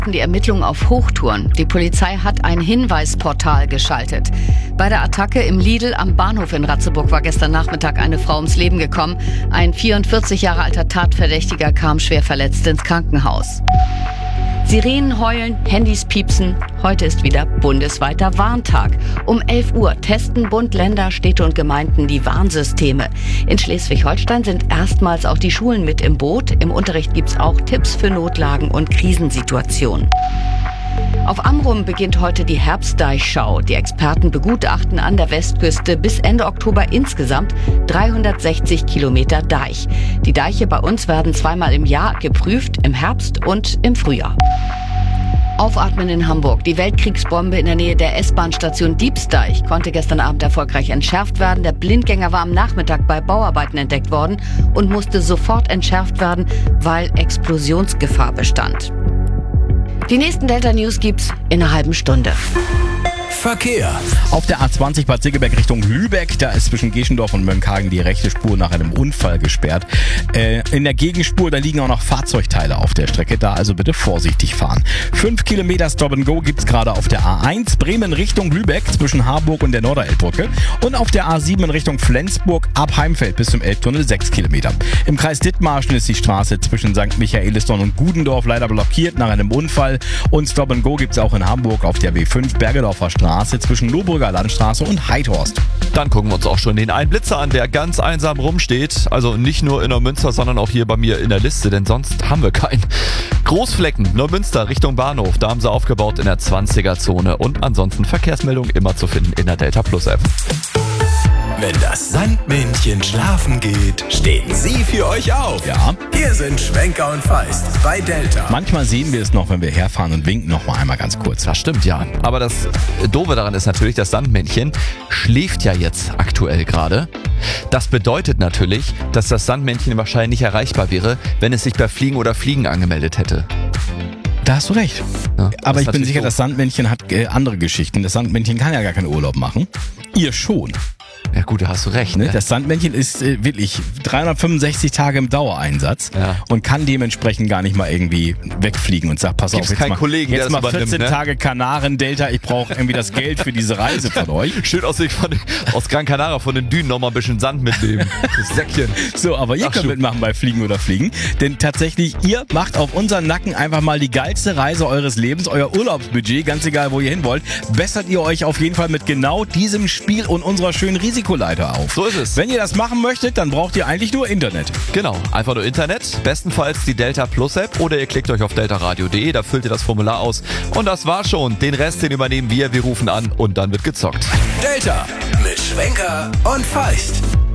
Die Ermittlungen auf Hochtouren. Die Polizei hat ein Hinweisportal geschaltet. Bei der Attacke im Lidl am Bahnhof in Ratzeburg war gestern Nachmittag eine Frau ums Leben gekommen. Ein 44 Jahre alter Tatverdächtiger kam schwer verletzt ins Krankenhaus. Sirenen heulen, Handys piepsen. Heute ist wieder bundesweiter Warntag. Um 11 Uhr testen Bund, Länder, Städte und Gemeinden die Warnsysteme. In Schleswig-Holstein sind erstmals auch die Schulen mit im Boot. Im Unterricht gibt's auch Tipps für Notlagen und Krisensituationen. Auf Amrum beginnt heute die Herbstdeichschau. Die Experten begutachten an der Westküste bis Ende Oktober insgesamt 360 Kilometer Deich. Die Deiche bei uns werden zweimal im Jahr geprüft, im Herbst und im Frühjahr. Aufatmen in Hamburg. Die Weltkriegsbombe in der Nähe der S-Bahn-Station Diebsdeich konnte gestern Abend erfolgreich entschärft werden. Der Blindgänger war am Nachmittag bei Bauarbeiten entdeckt worden und musste sofort entschärft werden, weil Explosionsgefahr bestand. Die nächsten Delta News gibt's in einer halben Stunde. Verkehr. Auf der A20 Bad Segeberg Richtung Lübeck, da ist zwischen Geschendorf und Mönckehagen die rechte Spur nach einem Unfall gesperrt. In der Gegenspur, da liegen auch noch Fahrzeugteile auf der Strecke, da also bitte vorsichtig fahren. 5 Kilometer Stop and Go gibt's gerade auf der A1 Bremen Richtung Lübeck zwischen Harburg und der Norderelbbrücke und auf der A7 in Richtung Flensburg ab Heimfeld bis zum Elbtunnel 6 Kilometer. Im Kreis Dithmarschen ist die Straße zwischen St. Michaelisdorf und Gudendorf leider blockiert nach einem Unfall und Stop and Go gibt's auch in Hamburg auf der B5 Bergedorfer Straße zwischen Lohbrügger Landstraße und Heidhorst. Dann gucken wir uns auch schon den einen Blitzer an, der ganz einsam rumsteht. Also nicht nur in Neumünster, sondern auch hier bei mir in der Liste, denn sonst haben wir keinen. Großflecken, Neumünster Richtung Bahnhof, da haben sie aufgebaut in der 20er-Zone. Und ansonsten Verkehrsmeldungen immer zu finden in der Delta Plus App. Wenn das Sandmännchen schlafen geht, stehen sie für euch auf. Ja. Hier sind Schwenker und Feist bei Delta. Manchmal sehen wir es noch, wenn wir herfahren und winken noch mal einmal ganz kurz. Das stimmt, ja. Aber das Doofe daran ist natürlich, das Sandmännchen schläft ja jetzt aktuell gerade. Das bedeutet natürlich, dass das Sandmännchen wahrscheinlich nicht erreichbar wäre, wenn es sich bei Fliegen oder Fliegen angemeldet hätte. Da hast du recht. Ja, aber ich bin sicher, doof. das Sandmännchen hat andere Geschichten. Das Sandmännchen kann ja gar keinen Urlaub machen. Ihr schon. Ja gut, da hast du recht. Ne? Ne? Das Sandmännchen ist wirklich 365 Tage im Dauereinsatz und kann dementsprechend gar nicht mal irgendwie wegfliegen und sagt, pass Gibt's auf, jetzt keinen mal, Kollegen, jetzt der mal das 14 übernimmt, ne? Tage Kanaren, Delta, ich brauche irgendwie das Geld für diese Reise von euch. Schön aus Gran Canaria von den Dünen noch mal ein bisschen Sand mitnehmen. Das Säckchen. So, aber ihr könnt mitmachen bei Fliegen oder Fliegen, denn tatsächlich, ihr macht auf unseren Nacken einfach mal die geilste Reise eures Lebens, euer Urlaubsbudget, ganz egal, wo ihr hin wollt, bessert ihr euch auf jeden Fall mit genau diesem Spiel und unserer schönen Risikoleiter auf. So ist es. Wenn ihr das machen möchtet, dann braucht ihr eigentlich nur Internet. Genau, einfach nur Internet, bestenfalls die Delta Plus App oder ihr klickt euch auf deltaradio.de, da füllt ihr das Formular aus und das war's schon. Den Rest, den übernehmen wir rufen an und dann wird gezockt. Delta mit Schwenker und Feist.